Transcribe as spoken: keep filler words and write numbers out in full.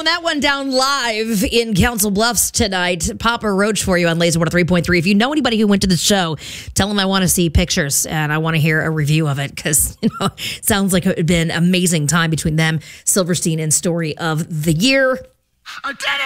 throwing that one down live in Council Bluffs tonight. Papa Roach for you on Laser one oh three point three. If you know anybody who went to the show, tell them I want to see pictures and I want to hear a review of it because, you know, it sounds like it had been an amazing time between them, Silverstein, and Story of the Year. I did it!